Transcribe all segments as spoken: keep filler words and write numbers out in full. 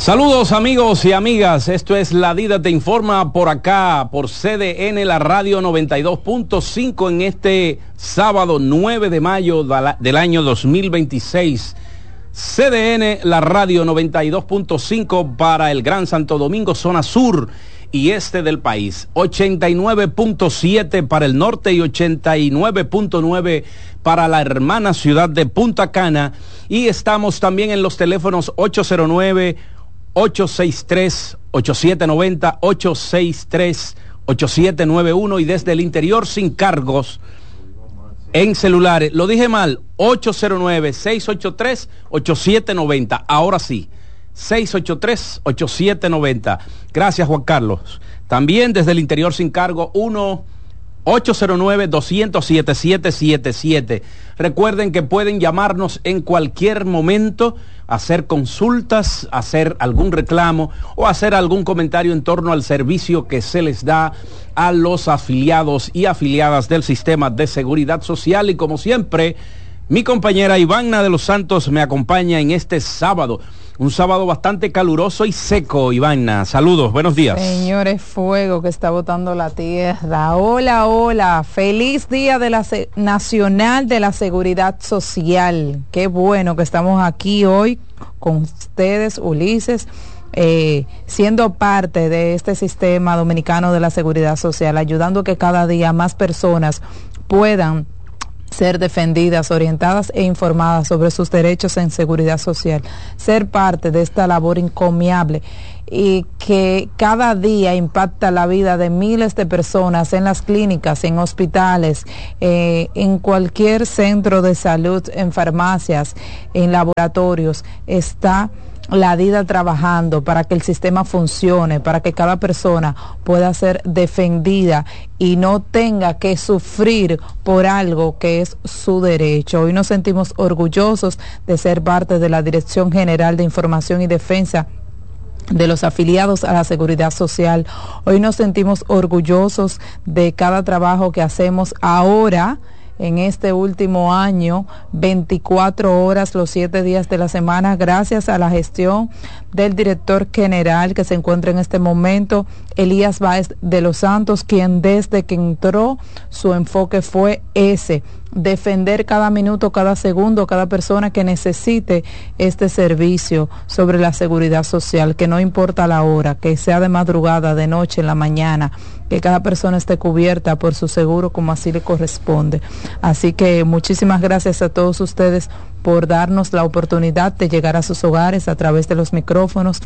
Saludos amigos y amigas, esto es La Dida Te Informa por acá, por C D N, la radio noventa y dos punto cinco en este sábado nueve de mayo del año dos mil veintiséis. C D N, la radio noventa y dos punto cinco para el Gran Santo Domingo, zona sur y este del país, ochenta y nueve punto siete para el norte y ochenta y nueve punto nueve para la hermana ciudad de Punta Cana, y estamos también en los teléfonos ocho cero nueve, ocho seis tres, ocho siete nueve cero, ocho seis tres, ocho siete nueve uno, y desde el interior sin cargos en celulares, lo dije mal, ocho cero nueve, seis ocho tres, ocho siete nueve cero, ahora sí, seis ocho tres, ocho siete nueve cero. Gracias, Juan Carlos. También desde el interior sin cargo, uno ocho cero nueve, dos cero cero, siete siete siete siete. Recuerden que pueden llamarnos en cualquier momento, hacer consultas, hacer algún reclamo o hacer algún comentario en torno al servicio que se les da a los afiliados y afiliadas del sistema de seguridad social. Y como siempre, mi compañera Ivana de los Santos me acompaña en este sábado. Un sábado bastante caluroso y seco, Ivana. Saludos, buenos días. Señores, fuego que está botando la tierra. Hola, hola. Feliz Día de la Se- Nacional de la Seguridad Social. Qué bueno que estamos aquí hoy con ustedes, Ulises, eh, siendo parte de este sistema dominicano de la seguridad social, ayudando a que cada día más personas puedan ser defendidas, orientadas e informadas sobre sus derechos en seguridad social, ser parte de esta labor encomiable y que cada día impacta la vida de miles de personas en las clínicas, en hospitales, eh, en cualquier centro de salud, en farmacias, en laboratorios. Está la DIDA trabajando para que el sistema funcione, para que cada persona pueda ser defendida y no tenga que sufrir por algo que es su derecho. Hoy nos sentimos orgullosos de ser parte de la Dirección General de Información y Defensa de los afiliados a la seguridad social. Hoy nos sentimos orgullosos de cada trabajo que hacemos ahora, en este último año, veinticuatro horas los siete días de la semana, gracias a la gestión del director general que se encuentra en este momento, Elías Báez de los Santos, quien desde que entró su enfoque fue ese: defender cada minuto, cada segundo, cada persona que necesite este servicio sobre la seguridad social, que no importa la hora, que sea de madrugada, de noche, en la mañana, que cada persona esté cubierta por su seguro como así le corresponde. Así que muchísimas gracias a todos ustedes por darnos la oportunidad de llegar a sus hogares a través de los micrófonos,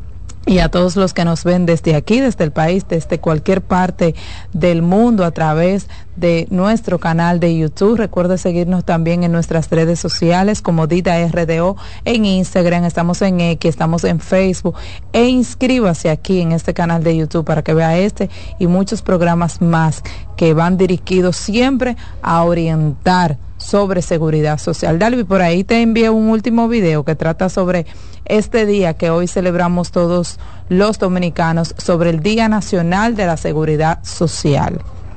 y a todos los que nos ven desde aquí, desde el país, desde cualquier parte del mundo a través de nuestro canal de YouTube. Recuerde seguirnos también en nuestras redes sociales como Dida R D O, en Instagram, estamos en X, estamos en Facebook, e inscríbase aquí en este canal de YouTube para que vea este y muchos programas más que van dirigidos siempre a orientar sobre seguridad social. Dalvi, por ahí te envié un último video que trata sobre este día que hoy celebramos todos los dominicanos, sobre el Día Nacional de la Seguridad Social.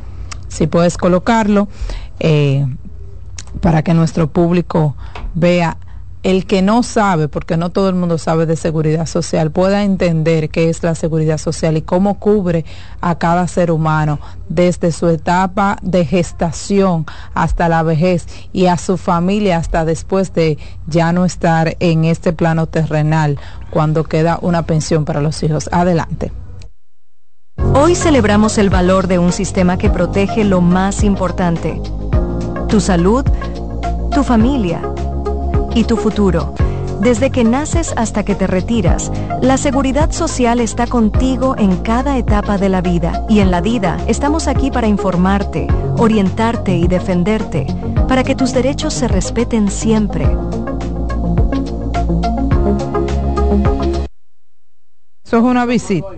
Si puedes colocarlo, eh, para que nuestro público vea, el que no sabe, porque no todo el mundo sabe de seguridad social, pueda entender qué es la seguridad social y cómo cubre a cada ser humano desde su etapa de gestación hasta la vejez, y a su familia hasta después de ya no estar en este plano terrenal, cuando queda una pensión para los hijos. Adelante. Hoy celebramos el valor de un sistema que protege lo más importante: tu salud, tu familia y tu futuro. Desde que naces hasta que te retiras, la seguridad social está contigo en cada etapa de la vida, y en la DIDA estamos aquí para informarte, orientarte y defenderte, para que tus derechos se respeten siempre. Eso es una visita.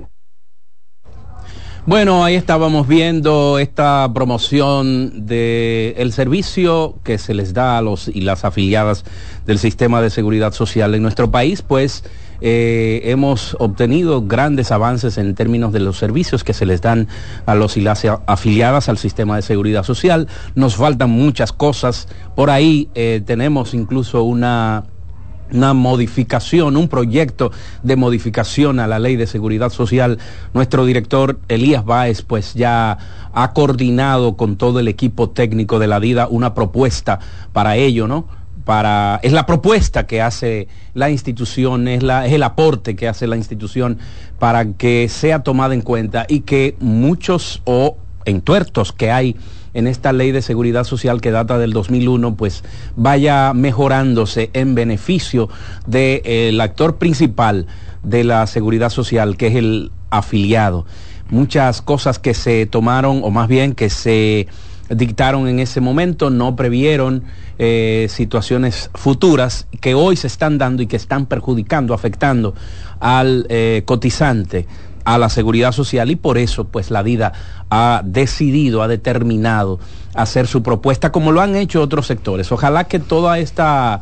Bueno, ahí estábamos viendo esta promoción de el servicio que se les da a los y las afiliadas del sistema de seguridad social en nuestro país. Pues eh, hemos obtenido grandes avances en términos de los servicios que se les dan a los y las afiliadas al sistema de seguridad social. Nos faltan muchas cosas. Por ahí eh, tenemos incluso una una modificación, un proyecto de modificación a la Ley de Seguridad Social. Nuestro director Elías Báez pues ya ha coordinado con todo el equipo técnico de la DIDA una propuesta para ello, ¿no? Para, es la propuesta que hace la institución, es, la, es el aporte que hace la institución para que sea tomada en cuenta y que muchos o entuertos que hay en esta Ley de Seguridad Social que data del dos mil uno, pues vaya mejorándose en beneficio del de, actor principal de la seguridad social, que es el afiliado. Muchas cosas que se tomaron, o más bien que se dictaron en ese momento, no previeron eh, situaciones futuras que hoy se están dando y que están perjudicando, afectando al eh, cotizante, a la seguridad social, y por eso pues la DIDA ha decidido, ha determinado hacer su propuesta como lo han hecho otros sectores. Ojalá que toda esta,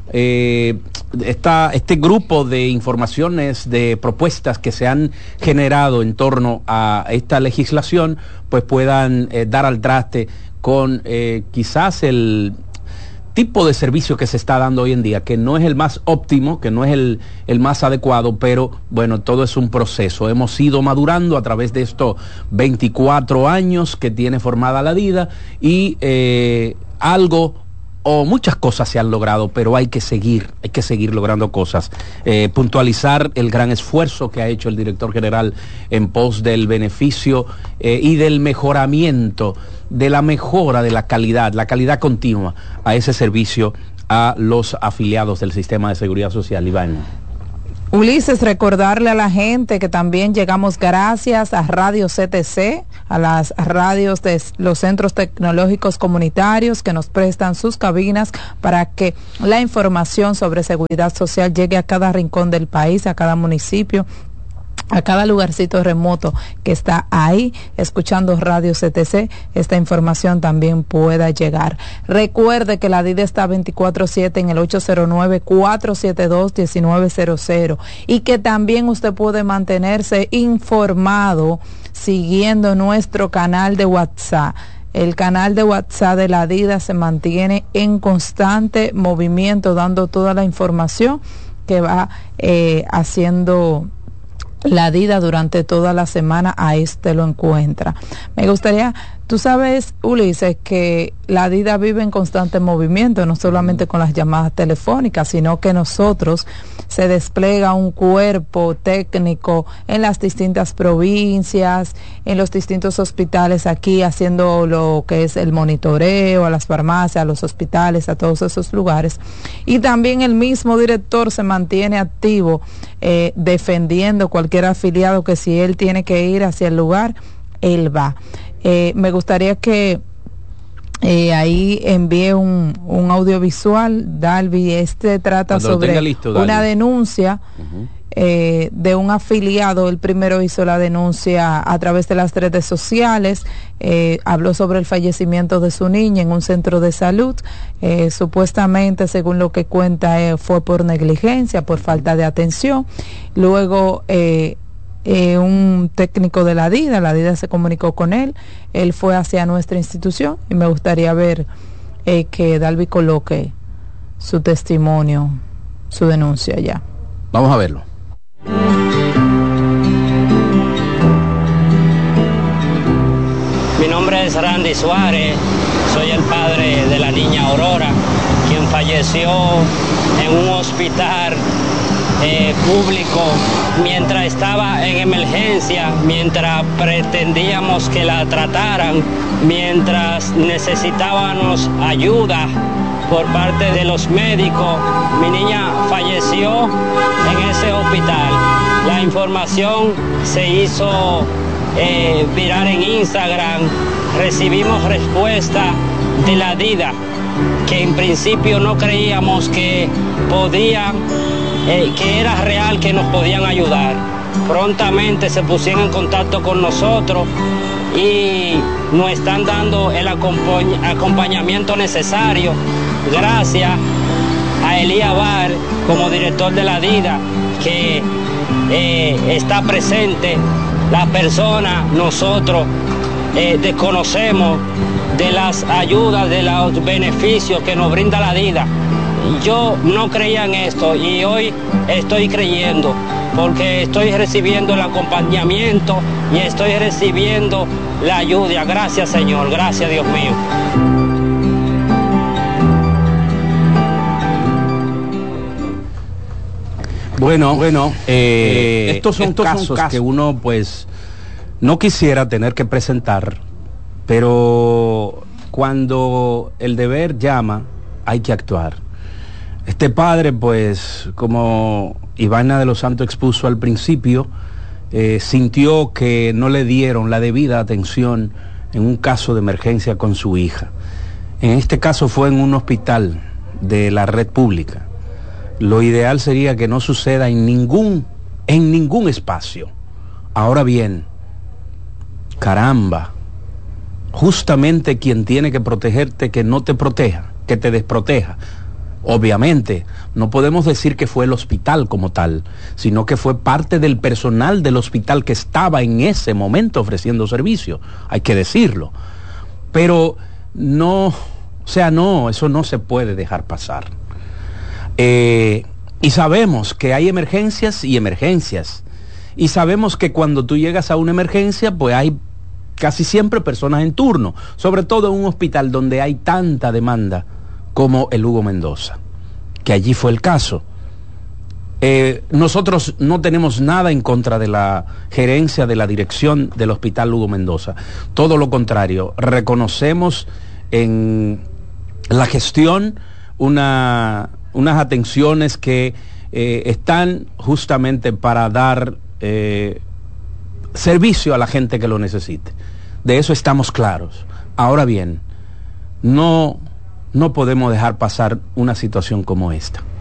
eh, esta este grupo de informaciones, de propuestas que se han generado en torno a esta legislación pues puedan eh, dar al traste con eh, quizás el tipo de servicio que se está dando hoy en día, que no es el más óptimo, que no es el, el más adecuado, pero bueno, todo es un proceso. Hemos ido madurando a través de estos veinticuatro años que tiene formada la DIDA y eh, algo o muchas cosas se han logrado, pero hay que seguir, hay que seguir logrando cosas. Eh, puntualizar el gran esfuerzo que ha hecho el director general en pos del beneficio eh, y del mejoramiento, de la mejora de la calidad, la calidad continua a ese servicio a los afiliados del sistema de seguridad social. Iván. Ulises, recordarle a la gente que también llegamos gracias a Radio C T C, a las radios de los centros tecnológicos comunitarios que nos prestan sus cabinas para que la información sobre seguridad social llegue a cada rincón del país, a cada municipio, a cada lugarcito remoto que está ahí escuchando Radio C T C, esta información también pueda llegar. Recuerde que la DIDA está veinticuatro siete en el ocho cero nueve, cuatro siete dos, uno nueve cero cero y que también usted puede mantenerse informado siguiendo nuestro canal de WhatsApp. El canal de WhatsApp de la DIDA se mantiene en constante movimiento, dando toda la información que va eh, haciendo la DIDA durante toda la semana. Ahí usted lo encuentra. Me gustaría, tú sabes, Ulises, que la DIDA vive en constante movimiento, no solamente con las llamadas telefónicas, sino que nosotros se despliega un cuerpo técnico en las distintas provincias, en los distintos hospitales aquí, haciendo lo que es el monitoreo a las farmacias, a los hospitales, a todos esos lugares. Y también el mismo director se mantiene activo eh, defendiendo cualquier afiliado que si él tiene que ir hacia el lugar, él va. Eh, me gustaría que eh, ahí envíe un, un audiovisual, Dalby. Este trata Cuando sobre listo, una denuncia uh-huh. eh, de un afiliado. Él primero hizo la denuncia a través de las redes sociales, eh, habló sobre el fallecimiento de su niña en un centro de salud. Eh, supuestamente, según lo que cuenta, eh, fue por negligencia, por falta de atención. Luego eh, Eh, un técnico de la DIDA, la DIDA se comunicó con él, él fue hacia nuestra institución y me gustaría ver eh, que Dalby coloque su testimonio, su denuncia ya. Vamos a verlo. Mi nombre es Randy Suárez, soy el padre de la niña Aurora, quien falleció en un hospital Eh, público mientras estaba en emergencia, mientras pretendíamos que la trataran, mientras necesitábamos ayuda por parte de los médicos. Mi niña falleció en ese hospital. La información se hizo eh, viral en Instagram, recibimos respuesta de la DIDA, que en principio no creíamos que podían Eh, que era real, que nos podían ayudar. Prontamente se pusieron en contacto con nosotros y nos están dando el acompañ- acompañamiento necesario. Gracias a Elías Báez como director de la DIDA, que eh, está presente. Las personas, nosotros eh, desconocemos de las ayudas, de los beneficios que nos brinda la DIDA. yo no creía en esto y hoy estoy creyendo porque estoy recibiendo el acompañamiento y estoy recibiendo la ayuda. Gracias, Señor, gracias, Dios mío. Bueno, bueno, eh, estos son estos casos, son casos que uno pues no quisiera tener que presentar, pero cuando el deber llama, hay que actuar. Este padre, pues, como Ivana de los Santos expuso al principio, eh, sintió que no le dieron la debida atención en un caso de emergencia con su hija. En este caso fue en un hospital de la red pública. Lo ideal sería que no suceda en ningún, en ningún espacio. Ahora bien, caramba, justamente quien tiene que protegerte, que no te proteja, que te desproteja. Obviamente, no podemos decir que fue el hospital como tal, sino que fue parte del personal del hospital que estaba en ese momento ofreciendo servicio, hay que decirlo. Pero no, o sea, no, eso no se puede dejar pasar. Eh, y sabemos que hay emergencias y emergencias. Y sabemos que cuando tú llegas a una emergencia, pues hay casi siempre personas en turno, sobre todo en un hospital donde hay tanta demanda como el Hugo Mendoza, que allí fue el caso. Eh, nosotros no tenemos nada en contra de la gerencia, de la dirección del Hospital Hugo Mendoza. Todo lo contrario, reconocemos en la gestión una, unas atenciones que eh, están justamente para dar eh, servicio a la gente que lo necesite. De eso estamos claros. Ahora bien, no... No podemos dejar pasar una situación como esta.